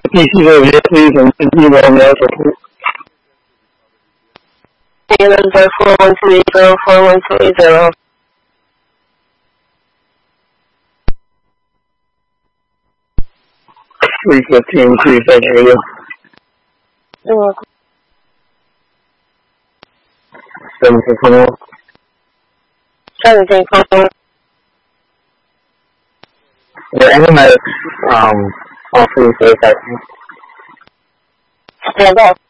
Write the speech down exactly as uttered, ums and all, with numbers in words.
P C over here, please, and email me also, please. Hey, number four one two eight zero four one two eight zero. three fifteen, three second radio. You're welcome. seven six one. seventeen, phone. The animatics, um, all three for the second. Stand up.